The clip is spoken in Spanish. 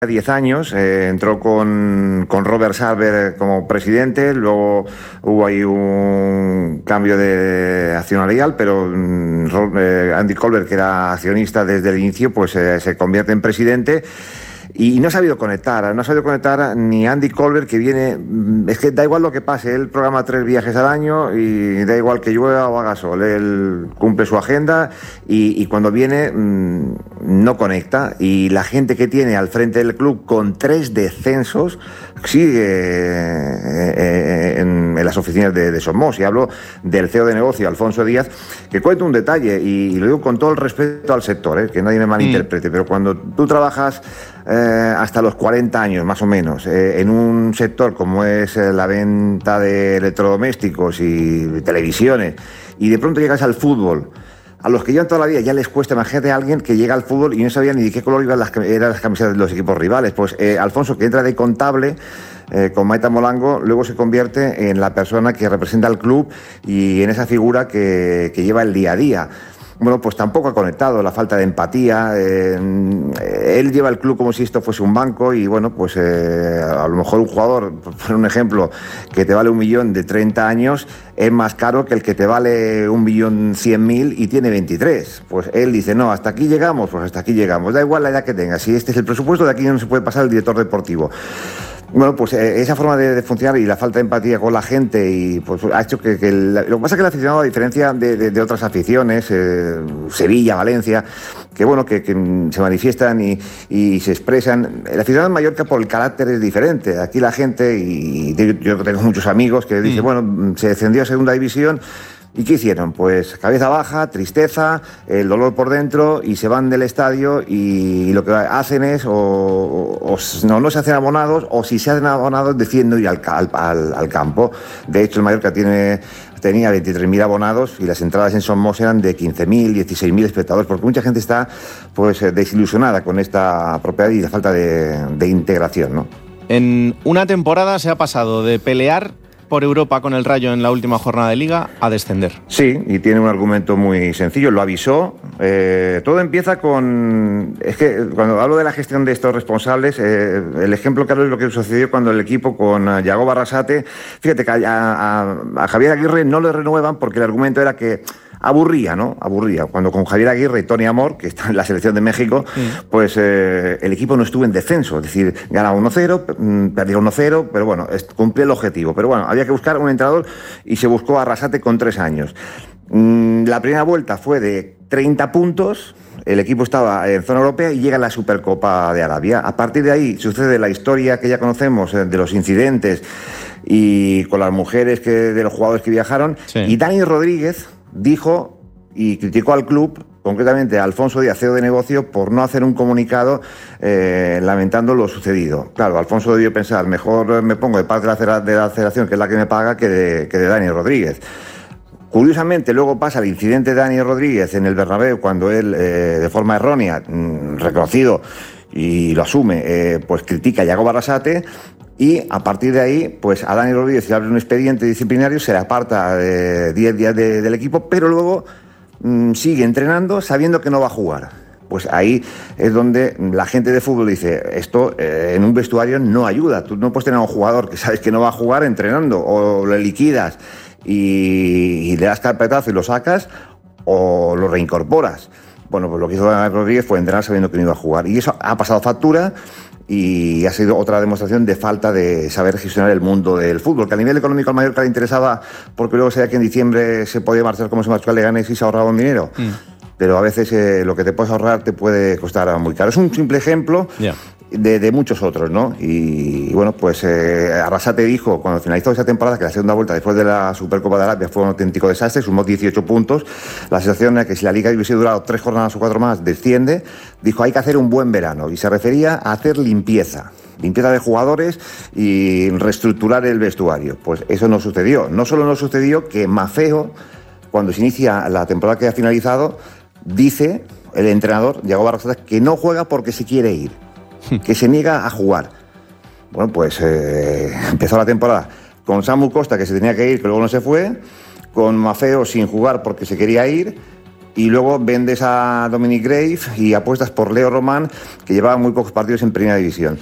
10 años, entró con Robert Sarver como presidente, luego hubo ahí un cambio de accionarial, pero Andy Colbert, que era accionista desde el inicio, pues se convierte en presidente. Y no ha sabido conectar ni Andy Colbert, que viene, es que da igual lo que pase, él programa 3 viajes al año y da igual que llueva o haga sol, él cumple su agenda y cuando viene no conecta, y la gente que tiene al frente del club con 3 descensos sigue en las oficinas de Somos, y hablo del CEO de negocio, Alfonso Díaz, que cuenta un detalle, y lo digo con todo el respeto al sector, que nadie me malinterprete, pero cuando tú trabajas hasta los 40 años más o menos en un sector como es la venta de electrodomésticos y televisiones, y de pronto llegas al fútbol, a los que llevan toda la vida ya les cuesta. Imagínate a alguien que llega al fútbol y no sabía ni de qué color eran las camisetas de los equipos rivales. Pues Alfonso, que entra de contable con Maita Molango, luego se convierte en la persona que representa al club y en esa figura que lleva el día a día. Bueno, pues tampoco ha conectado, la falta de empatía. Él lleva el club como si esto fuese un banco, y bueno, pues a lo mejor un jugador, por un ejemplo, que te vale 1 millón de 30 años, es más caro que el que te vale 1.100.000 y tiene 23. Pues él dice, no, hasta aquí llegamos, pues hasta aquí llegamos. Da igual la edad que tengas, si este es el presupuesto, de aquí no se puede pasar el director deportivo. Bueno, pues esa forma de funcionar y la falta de empatía con la gente, y pues ha hecho que lo que pasa es que el aficionado, a diferencia de otras aficiones, Sevilla, Valencia, que bueno, que se manifiestan y se expresan, el aficionado en Mallorca por el carácter es diferente. Aquí la gente, y yo tengo muchos amigos que dicen, bueno, se descendió a segunda división, ¿y qué hicieron? Pues cabeza baja, tristeza, el dolor por dentro, y se van del estadio, y lo que hacen es no se hacen abonados, o si se hacen abonados deciden no ir al campo. De hecho, el Mallorca tenía 23.000 abonados, y las entradas en Somos eran de 15.000, 16.000 espectadores, porque mucha gente está pues desilusionada con esta propiedad y la falta de integración, ¿no? En una temporada se ha pasado de pelear por Europa con el Rayo en la última jornada de Liga a descender. Sí, y tiene un argumento muy sencillo, lo avisó. Todo empieza con... Es que cuando hablo de la gestión de estos responsables, el ejemplo claro es lo que sucedió cuando el equipo con Yago Barrasate, fíjate que a Javier Aguirre no le renuevan porque el argumento era que aburría, ¿no? Aburría. Cuando con Javier Aguirre y Tony Amor, que está en la selección de México, pues el equipo no estuvo en descenso. Es decir, ganaba 1-0, perdía 1-0, pero bueno, cumplía el objetivo. Pero bueno, había que buscar un entrenador, y se buscó a Arrasate con 3 años. La primera vuelta fue de 30 puntos, el equipo estaba en zona europea y llega la Supercopa de Arabia. A partir de ahí sucede la historia que ya conocemos de los incidentes y con las mujeres de los jugadores que viajaron. Sí. Y Dani Rodríguez dijo y criticó al club, concretamente a Alfonso Díaz, CEO de negocio, por no hacer un comunicado lamentando lo sucedido. Claro, Alfonso debió pensar, mejor me pongo de parte de la federación, que es la que me paga, que de Dani Rodríguez. Curiosamente, luego pasa el incidente de Dani Rodríguez en el Bernabéu, cuando él, de forma errónea, reconocido y lo asume, pues critica a Yago Barrasate. Y a partir de ahí, pues a Dani Rodríguez se le abre un expediente disciplinario, se le aparta de 10 días del equipo, pero luego sigue entrenando sabiendo que no va a jugar. Pues ahí es donde la gente de fútbol dice, esto en un vestuario no ayuda. Tú no puedes tener a un jugador que sabes que no va a jugar entrenando, o le liquidas y le das carpetazo y lo sacas, o lo reincorporas. Bueno, pues lo que hizo Dani Rodríguez fue entrenar sabiendo que no iba a jugar, y eso ha pasado factura. Y ha sido otra demostración de falta de saber gestionar el mundo del fútbol, que a nivel económico al Mallorca le interesaba, porque luego sabía que en diciembre se podía marchar como se marchó a Leganés y se ahorraba un dinero. Pero a veces lo que te puedes ahorrar te puede costar muy caro. Es un simple ejemplo de muchos otros, ¿no? Y bueno, pues Arrasate dijo, cuando finalizó esa temporada, que la segunda vuelta después de la Supercopa de Arabia fue un auténtico desastre, sumó 18 puntos. La sensación era que si la Liga hubiese durado 3 jornadas o 4 más, desciende. Dijo, hay que hacer un buen verano, y se refería a hacer limpieza de jugadores y reestructurar el vestuario. Pues eso no sucedió. No solo no sucedió, que Mafeo, cuando se inicia la temporada que ha finalizado, dice el entrenador, Yago Barrasate, que no juega porque se quiere ir, que se niega a jugar. Bueno, pues empezó la temporada con Samu Costa, que se tenía que ir, que luego no se fue, con Mafeo sin jugar porque se quería ir, y luego vendes a Dominic Graves y apuestas por Leo Román, que llevaba muy pocos partidos en Primera División.